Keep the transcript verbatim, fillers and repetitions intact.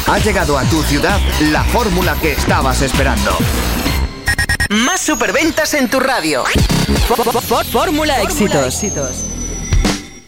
Ha llegado a tu ciudad la fórmula que estabas esperando. Más superventas en tu radio. Fórmula Éxitos.